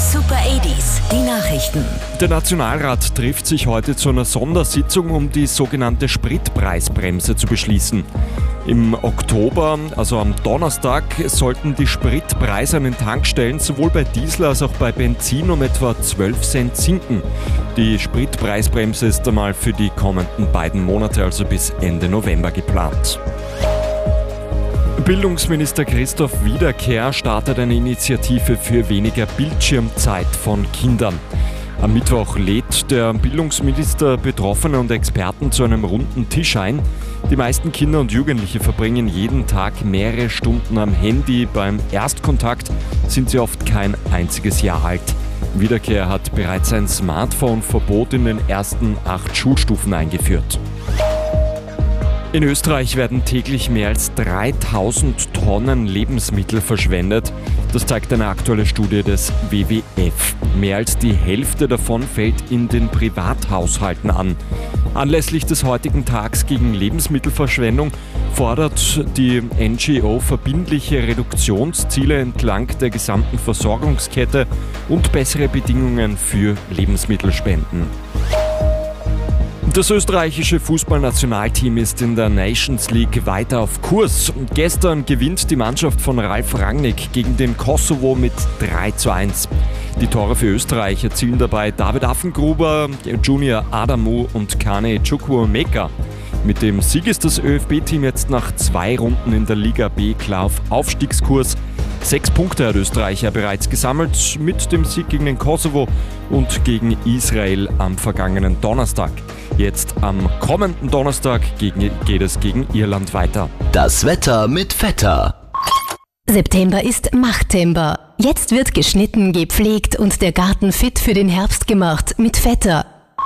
Super 80s, die Nachrichten. Der Nationalrat trifft sich heute zu einer Sondersitzung, um die sogenannte Spritpreisbremse zu beschließen. Im Oktober, also am Donnerstag, sollten die Spritpreise an den Tankstellen sowohl bei Diesel als auch bei Benzin um etwa 12 Cent sinken. Die Spritpreisbremse ist einmal für die kommenden beiden Monate, also bis Ende November, geplant. Bildungsminister Christoph Wiederkehr startet eine Initiative für weniger Bildschirmzeit von Kindern. Am Mittwoch lädt der Bildungsminister Betroffene und Experten zu einem runden Tisch ein. Die meisten Kinder und Jugendliche verbringen jeden Tag mehrere Stunden am Handy. Beim Erstkontakt sind sie oft kein einziges Jahr alt. Wiederkehr hat bereits ein Smartphone-Verbot in den ersten 8 Schulstufen eingeführt. In Österreich werden täglich mehr als 3000 Tonnen Lebensmittel verschwendet. Das zeigt eine aktuelle Studie des WWF. Mehr als die Hälfte davon fällt in den Privathaushalten an. Anlässlich des heutigen Tags gegen Lebensmittelverschwendung fordert die NGO verbindliche Reduktionsziele entlang der gesamten Versorgungskette und bessere Bedingungen für Lebensmittelspenden. Das österreichische Fußballnationalteam ist in der Nations League weiter auf Kurs. Gestern gewinnt die Mannschaft von Ralf Rangnick gegen den Kosovo mit 3:1. Die Tore für Österreich erzielen dabei David Affengruber, Junior Adamu und Kane Chukwuemeka. Mit dem Sieg ist das ÖFB-Team jetzt nach 2 Runden in der Liga B klar auf Aufstiegskurs. 6 Punkte hat Österreich ja bereits gesammelt mit dem Sieg gegen den Kosovo und gegen Israel am vergangenen Donnerstag. Jetzt am kommenden Donnerstag geht es gegen Irland weiter. Das Wetter mit Vetter. September ist Machttember. Jetzt wird geschnitten, gepflegt und der Garten fit für den Herbst gemacht mit Vetter.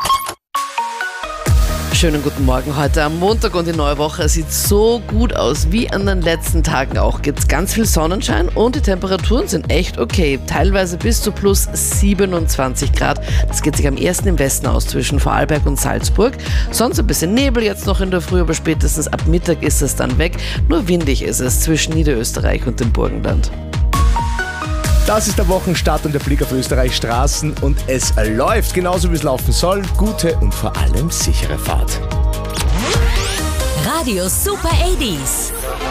Schönen guten Morgen heute am Montag und die neue Woche sieht so gut aus wie an den letzten Tagen auch. Gibt es ganz viel Sonnenschein und die Temperaturen sind echt okay. Teilweise bis zu plus 27 Grad. Das geht sich am ersten im Westen aus zwischen Vorarlberg und Salzburg. Sonst ein bisschen Nebel jetzt noch in der Früh, aber spätestens ab Mittag ist es dann weg. Nur windig ist es zwischen Niederösterreich und dem Burgenland. Das ist der Wochenstart und der Blick auf Österreichs Straßen und es läuft genauso wie es laufen soll. Gute und vor allem sichere Fahrt. Radio Super 80s.